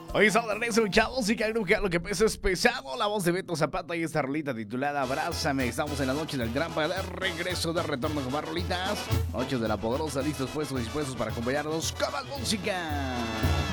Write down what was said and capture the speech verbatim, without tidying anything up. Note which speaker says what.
Speaker 1: Hoy estamos de regreso, chavos, y que nunca lo que pesa es pesado. La voz de Beto Zapata y esta rolita titulada Abrázame. Estamos en la noche del gran padre, regreso de retorno con más rolitas. Noches de la poderosa, listos, puestos, dispuestos para acompañarnos con más música.